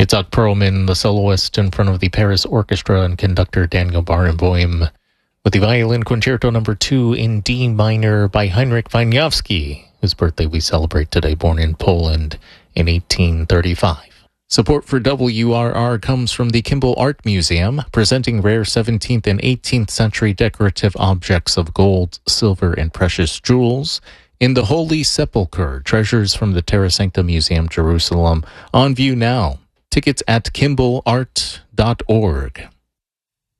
Itzhak Perlman, the soloist, in front of the Paris Orchestra and conductor Daniel Barenboim, with the Violin Concerto No. 2 in D minor by Heinrich Wieniawski, whose birthday we celebrate today, born in Poland in 1835. Support for WRR comes from the Kimball Art Museum, presenting rare 17th and 18th century decorative objects of gold, silver, and precious jewels in the Holy Sepulchre, treasures from the Terra Sancta Museum, Jerusalem, on view now. Tickets at kimballart.org.